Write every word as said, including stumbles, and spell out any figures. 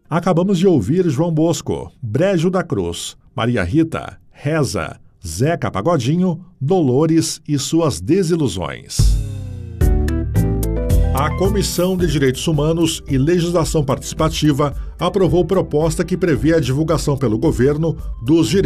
Acabamos de ouvir João Bosco, Brejo da Cruz, Maria Rita, Reza, Zeca Pagodinho, Dolores e suas desilusões. A Comissão de Direitos Humanos e Legislação Participativa aprovou proposta que prevê a divulgação pelo governo dos direitos